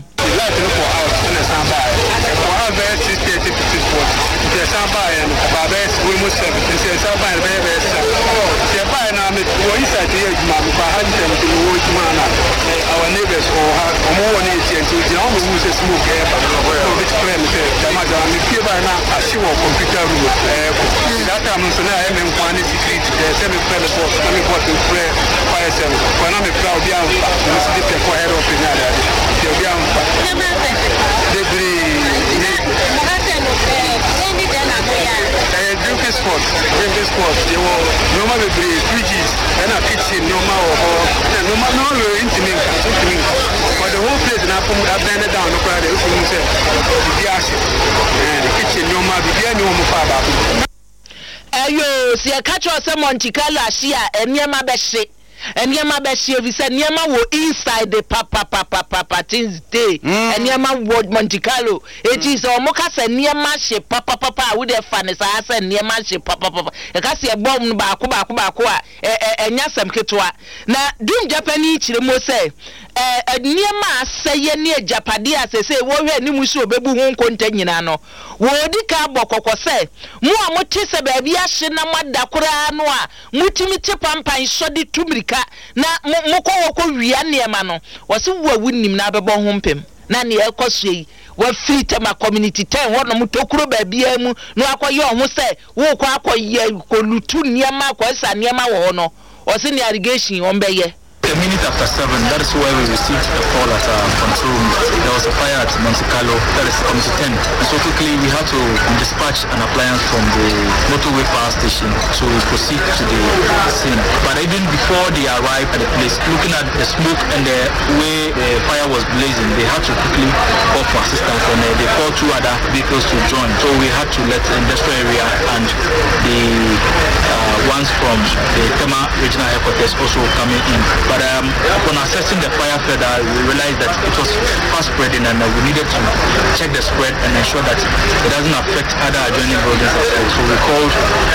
our neighbors or more than it to the only who says smoke which friends by now I see what computer room that time so now I'm in one secret semi friend for me what to pray fire service when I'm proud of the for head of drinking sports, you will normally be fridges and a kitchen, normal intimate, but the whole place now from that bend down the Friday, the kitchen, normal, the normal father. Ayo, see a catch or some Monte Carlo, she and near my best and Yama Beshia, we said Yama wo inside the papa things day, and Yama word Monte Carlo. It is almost a near mashe papa with their funny ass and near mashe papa. A cassia bomb bakua, and Yasam Ketua. Now, doing Japanese, the most say. Near mass say near Japadia say warrior Nimusu bebu won't continue nano. Wodi Kaboko say, Mua Motisa baby Ashina Madakura Noa, Mutimiti Pampa and Shoddy Tumrika, na Moko Riania Mano, was who were winning Nababo Humpim, Nani Elcosi, were free to my community 10, one Mutokuro baby, no Aquayo, who say, Walk Aqua Lutu near Marcos and Yama Wono, was in the irrigation on Baye. A minute after 7, that is where we received a call at our control room. There was a fire at Monte Carlo, that is community 10. And so quickly we had to dispatch an appliance from the motorway power station to proceed to the scene. But even before they arrived at the place, looking at the smoke and the way the fire was blazing, they had to quickly call for assistance and they called 2 other vehicles to join. So we had to let the industrial area and the ones from the Tema regional headquarters also coming in. But upon assessing the fire further, we realized that it was fast spreading and we needed to check the spread and ensure that it doesn't affect other adjoining buildings as well. So we called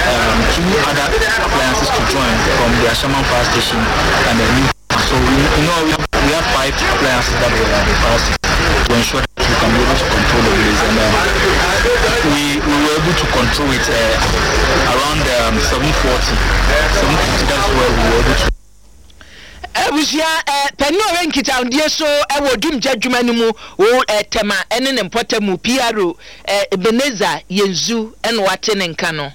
2 other appliances to join from the Ashaman fire station and the new. So we have 5 appliances that were at the fire station to ensure that we can be able to control the blaze. And we were able to control it around 7:40. 7:50, that's where we were able to. Ebusia penore nkita ndie so ewo dum jadwuma ni mu o tema ene ne mpota mu PRO Ebenezer Yenzu ene wate ne nka no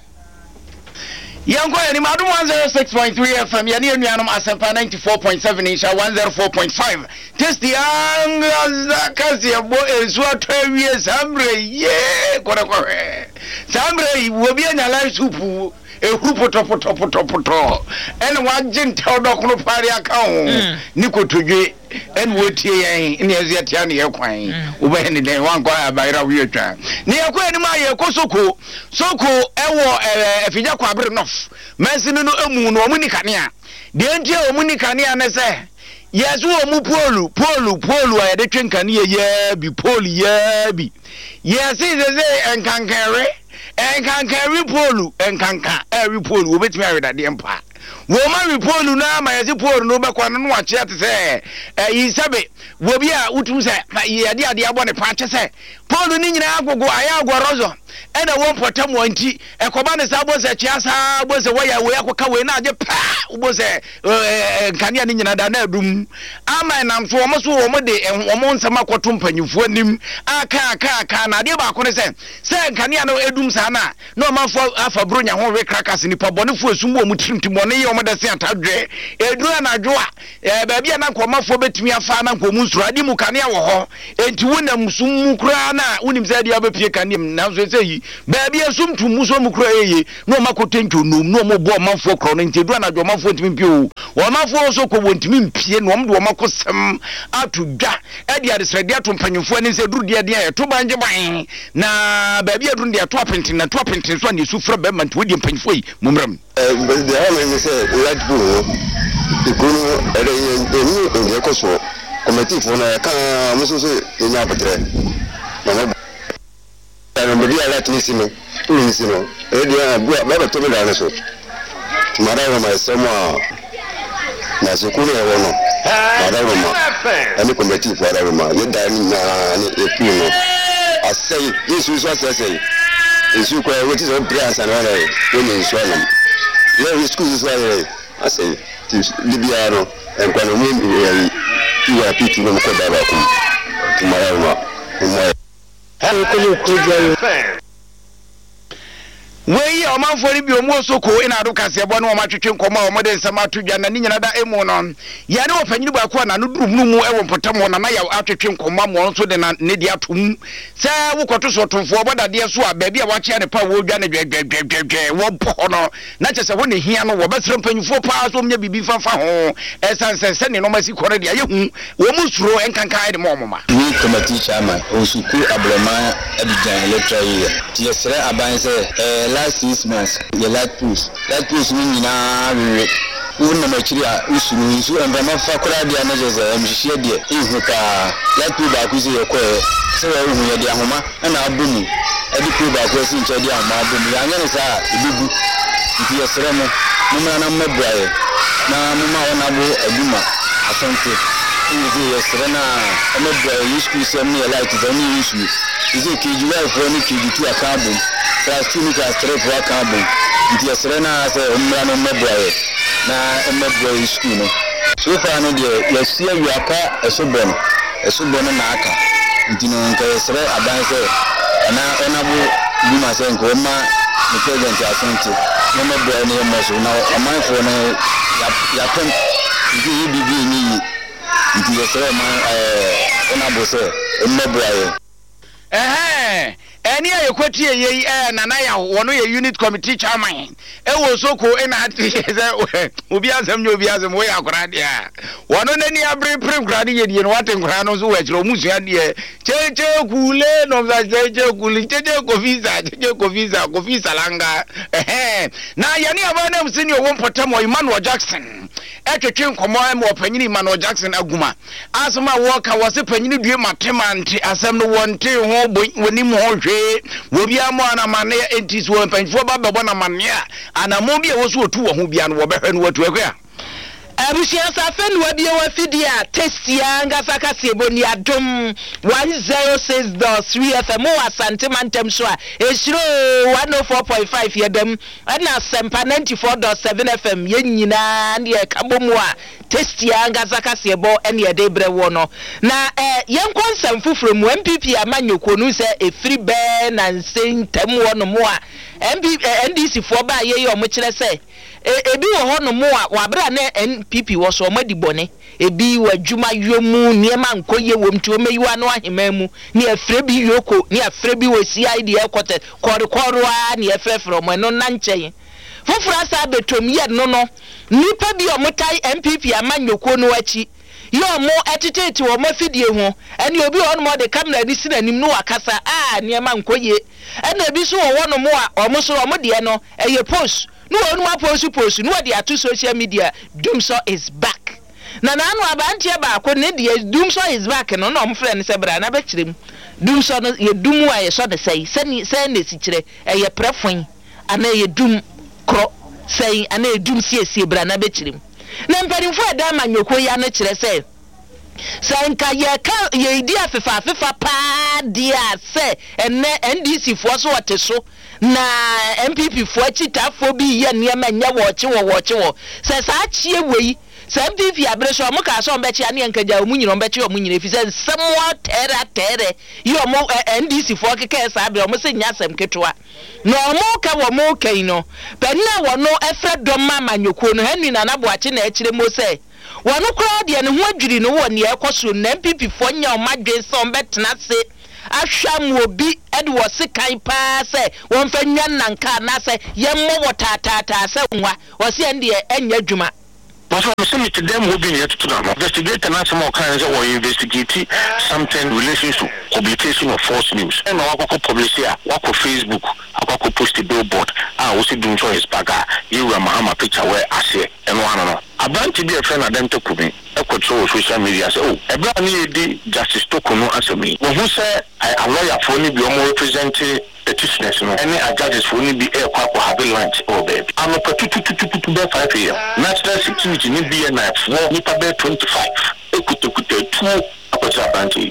Yango ni madum 106.3 FM ya ni enuanom asempa 94.7 insha 104.5 test the angazakasi abo ensu atwawie sambre ye kore sambre wo bi anya live soup ehuru potopotopotopoto ene wagye ntaw dɔkono pare aka ho ni kotodwe ene wotie yɛn ne yɛzia tia ne yɛkwan wobɛhɛ ne den wankɔ abayra wietwa ne yɛkɔ anim a yɛkɔ soko ɛwɔ afigya kwabere nof mansini no emu no ɔmo ni kanea de ntia ɔmo ni kanea ne sɛ yesu ɔmo polu a yɛde twen kanea yɛ bi polu yɛ bi yɛsi sɛ enkankare polu enkanka every polu obetimi awedade mpa wo ma wi polu na ma yesi polu no bekwa no wache ate se yisabe wo bi a utum se yade ade abɔ ne pa che se polu ni nyina agogo aya agorozo ena wo potam wanti ekoba ne sa bo se chiasa bo se waya we akoka we na age pa bo se kanea ni nyina da na adum ama nam so wo mo de wo mo nsama kwoto mpanyufo nim aka na ade ba ko ne se kanea no edum sa na mafo afa bronya ho we krakas ni pa bonefo esum wo mu trimtim woni ye wo da se atadwe edura na dwoa ba bia na nkomafo betimi afa na nkomu nsuro ade mu kanea wo ho enti wonam sum mu kura na wonim se ade abapie kanea na so se yi ba bia sum tum so mu kura eye no makotencho nom no mo bo mafo kro no enti edura na dwo mafo ntimi pie o wo mafo so ko wontimi mpie no mo de wo makosem atudwa ade ade srede ato mpanyufo ani se duru de to banje ban na ba bia duru de to apenti na to apenti so na su fra be man to di mpanyufo yi mumram the how say right bull the guru ere koso committee for na kan muso so enya betre na mo dia let me see no e dia ba to me da so mara ma sema na so kunu e wono mara ma ani committee for ara ma ye da ni na ni e pu no asai yesu so asai yesu kwa wetin so prayer san wala when you show them yeah school is why I say libya no en kwa no mi ya piti no ko da ba ku mara ma wei omanfori bi omu osoko ina ado kasebo na omatwetwe nkoma omode nsama atodwa na nyina da emu no ya ne ofanyini ba ko na no drum no mu ewo potam na na ya atwetwe nkoma mo nso de na ne dia atom se wo koto so tonfo oboda de so a ba bia wache ne pa wo dwa ne dwedwedwedwe wo bo no na chese wo ne hia no wo besere mpanyufo pa so mnya bibi fafa ho esanse ne no masi kore de ayehu wo mu suro enkankan de mo moma ni committee chairman osuku ablema edijan electoral year tiesere abanse last 6 months the light post ni na we wonna machiri a usuru nsu embama fa kora dia na jeze mhihie dia ihu ka light post ba ku se yekọ se wa hu ye dia homa na abumi edi ku ba ku se nche dia ma abumi anya ne sa ebibu nti yesere mo mumra na mmabuaye na mumma wona bo aduma asante izi yesere na mmabuaye yisku se me light za ni isu izi kijuwa fo ni kijutu akabum Trastimika straight wa kambu nti yesere na se umra no meboye na meboye school no so far no de yesia wiaka esobon na aka nti no nka yesere aban se na onabu bima se nko ma the president asante no meboye ne mo so na amanfo no ya pem nti bibi ni nti yesere ma onabu se meboye eni ayekwati eyi nana ya wono ye unit committee chairman ewo soko ena ati ze obi azam nyo obi azam we akora dia wono nani abre prem kra ni ye die no waten kra no so wechiro musua die cheche kule no za cheche kule cheche kofisa langa na yani abana msini wo mpotamo Emmanuel Jackson etwetwe nkomo mo panyini Emmanuel Jackson aguma asoma woka wose panyini due matema nti asem no wonte ho woni mo hwe wo bia mo ana mane entis wo panyfo baba na mane ana mo bia wo so otu wo ho bia no wo behwe no watu akwa Abusia safen wabie wafidia testia ngasa kasebo ni adom 106.3 FM wasante mantem so a esiro 104.5 yedem na sempa 94.7 FM yenyina ne kabomu a testia ngasa kasebo ene yede brewo no na yenkonsam fufuro mu MPP amanyoko nu se efiri be na nsentem wo no mu a NDC fo ba ye yo mo kire se ebi wo ho no mo a wabra na NPP wo so madibone ebi wadwuma yomu niema nkoye wom ti o meyiwa no ahemamu ni afre bi yoko ni afre bi wo CID headquarters korokoro a ni afrefro mo no na nchen foforo sa betom ye no nipa bi omotai MPP amanyoko no achi yo mo etitete wo mafidie ho ene obi ho no mo de camera ni sinanim no wakasa niema nkoye ene bi so wo no mo a omo so omo de no eye post no wo no post no de ato social media Doomso is back na anu abantie ba ko ne de Doomso is back no no friend se bra na be kirem Doomso no ye dum wa ye so de sei se ne si kire eye prefon ana ye dum kro sei ana ye dum siesie bra na be kirem na mpanimfo ada manyoko ya no kire sei sanka ye di afefa pa dia se enne NDC fo so wote so na MPP fo chitafo bi ye niema nya wo se sa chie wei se MPP abreso mo ka so mbechi ane nkaja omunyiro mbechi omunyiro fi se semwa tere yo mo NDC fo keke sa abre mo se nya asem ketwa no mo ka wo mo kai no pe na wo no efre dom manyoko no hani na naboache na akire mo se wanu kura de ne ho adwiri no wo ne ekoso na MPP fo nya o madwen se o betena se ahwam obi ede wo se kan pa se won fa nwa nanka na se yemmo wo tatata se nwa wo se ende enya dwuma But I'm saying to them who been here to them. Investigate and some more kinds of investigate something relating to publication of false news. And I walk publish here, walk on Facebook, I walk post a billboard. I also do enjoy his bagger. You are Mahama picture where I say and one. I want to be a friend of them to me. I control social media. Say, oh, a brand new justice to come answer me. Well, who said I lawyer for me be more representing petitioners, any judges for me be air quack have a lunch or baby. I'm a to 5 here. National security need be a night for Nipa 25. Ekute 2 approach banty.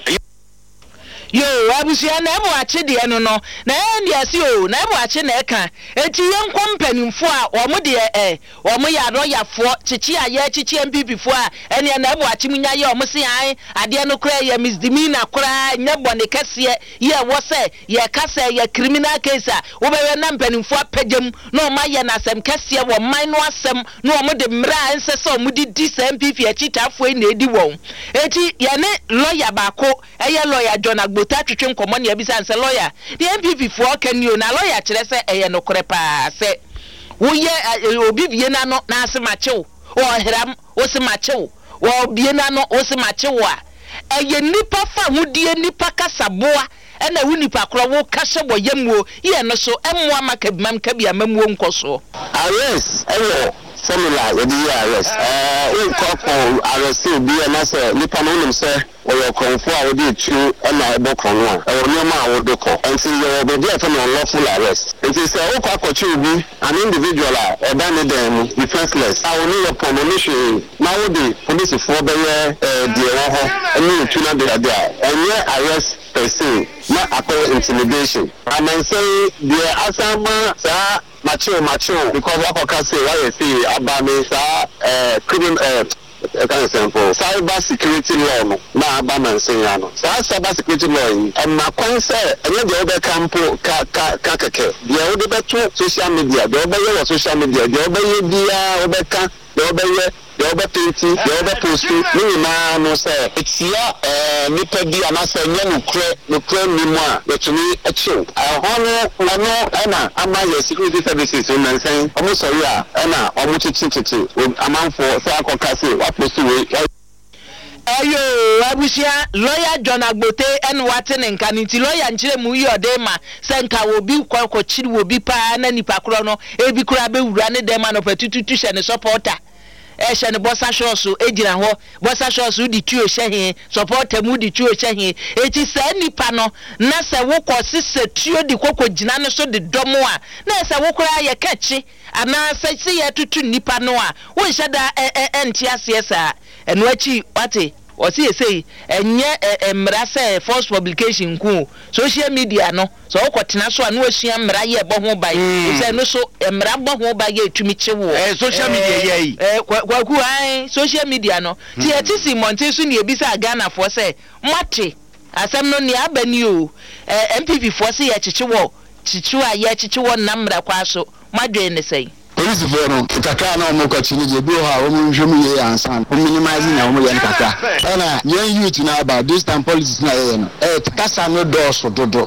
Yo abusia na ebo ache de no no na ndi ase o na ebo ache na eka eti yen kompanimfo a omo de omo ya royafo chichi aye chichi MPP fo a ene na ebo ache munya ye omo se an ade no kra ye misdemeanor kra nya bone kase ye wo se ye kase ye criminal case a wo be na mpanimfo apagam na omo ye na asem kase wo man no asem na omo de mra ense so omo di MPP achitafo na edi won eti ye ne lawyer ba ko eye lawyer John ta twetwe nkomo ne abisa nse lawyer the MPP for kanio na lawyer kire se eye no kore pa se wo ye obi bie na no na ase machew o hram o se machew wo bie na no o se machew a eye nipa fa hudie nipa kasaboa ena hu nipa kro wo kase bo yemuo ye no so emmoa makabimam kabia mamuo nkoso arrest similar with the arrest in couple arrest be na say nipa no nim say or konfo a we dey chu na ebo kono e wo nyama a wo de ko until you be there for unlawful arrest it is say o kwakochi bi an individual a dan dem defenseless I will need your permission now the police for be the ho and you na dey there and arrest per se na akọ intimidation and then say the asama sa macho because what can say why you see abame sa criminal cyber security law no na abama say ya no sa cyber security law and na kwan say enye de obe campo ka keke de obe beto social media de obe social media de obe ye dia obe ka de obe ye the other party, the other post, no say it's here, nipa di amasa no cre memoir, but to me a chill. I honor Anna, I'm security services in and saying, almost sorry, Anna, almost amount for Sako Castle, what was to ayo abusia lawyer John Agbote en waten nka nti lawyer nchire mu yi odema senka wo bi kwakọ chiri wo bi pa na nipa kro no ebi kura be wura ne dem no patututu hye ne supporter hye ne bossa shoso ejira ho bossa shoso di tuo hye supporter mu di tuo hye eti sa nipa no na se wo kọ sise tuo di kokọ gina ne so de domo a na se wo kura ye kachi ana se ye tutu nipa no a wo hye da enti asiesa enu achi wate o say enye emra say first publication ku social media no so okotena so anu asua mra ye bo ho bai say no so emra bo ho bai ye tumi chewo social media ye kwaku ai social media no ti etisi monte so ne ebisa Ghana for say mate asem no ne abani o MPP for say ye chichewo chichewa ye chichewo na mra kwa so madwe ne say police for no kaka na omo kwachi ni je bi ho a omo nhwemu ye ansan o minimize na omo ye kaka na yen youth na about this time politics na ye no kasa no do so dodo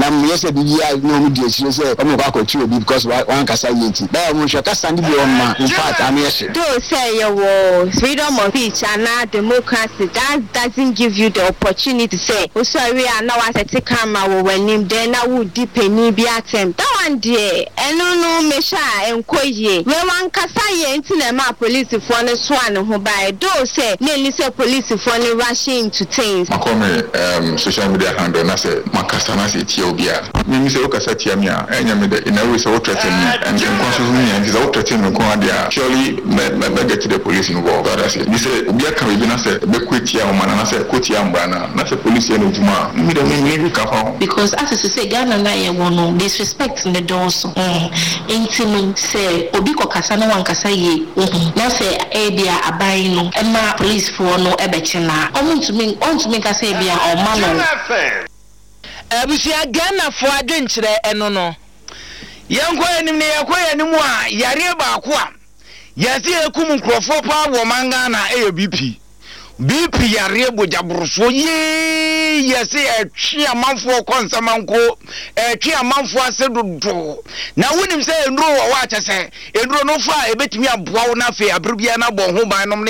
na me say bibia no mu di echire say o mo kwa kotu obi because one kasa yenti ba mo hwe kasa ndi bi o ma in fact am yes do say you freedom of speech and democracy that doesn't give you the opportunity to say o sorry na wa set camera wo wanim then na wo di pani bi attempt that one there eno no me sha enkoye we wan kasa ye nti na ma police for no so an ho by do say na ni say police for no rushing to things makome social media handle na say makasa na say tie obi a me say o kasa tie me a enya me de ina we say o threaten me and then consul me and say o threaten me ko adia surely me get to the police involved that say me say obi aka be na say be kwetia o mana na say kwetia mbana na say police e no juma me de me ka fa because as to say Ghana na ye wono disrespect in the doors intimi say obi ko kasa na wan kasa ye na say e dia abai no e ma police for no e be chena on to me kasa e bia o ma no abusia Ghana fo adwenkyere eno no yanko enim ne yakoya nimu a yare ba ko a yasi ekum nkrofo pa wo manga na e BP yare bojabroso ye yasi etwe amanfo konsamanko etwe amanfo asedodo na wonim se enro wo wa kyese enro no fa ebetimi aboa wo na fe abribia na bo ho ban nom